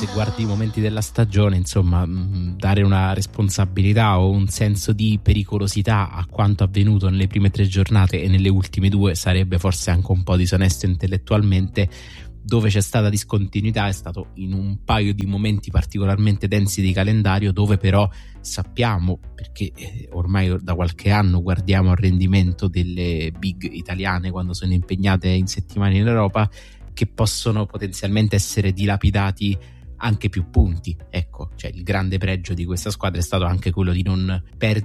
se guardi i momenti della stagione, insomma, dare una responsabilità o un senso di pericolosità a quanto avvenuto nelle prime 3 giornate e nelle ultime 2 sarebbe forse anche un po' disonesto intellettualmente. Dove c'è stata discontinuità è stato in un paio di momenti particolarmente densi di calendario, dove però sappiamo, perché ormai da qualche anno guardiamo al rendimento delle big italiane quando sono impegnate in settimane in Europa, che possono potenzialmente essere dilapidati anche più punti. Ecco, cioè il grande pregio di questa squadra è stato anche quello di non